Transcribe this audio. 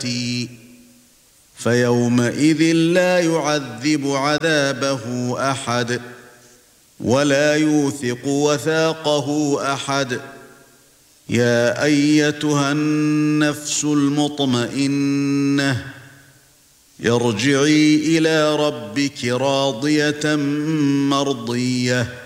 آيَاتِي فَيَوْمَئِذٍ لَّا يُعَذِّبُ عَذَابَهُ أَحَدٌ وَلَا يُوثِقُ وَثَاقَهُ أَحَدٌ يَا أَيَّتُهَا النَّفْسُ الْمُطْمَئِنَّةُ ارْجِعِي إِلَى رَبِّكِ رَاضِيَةً مَرْضِيَّةً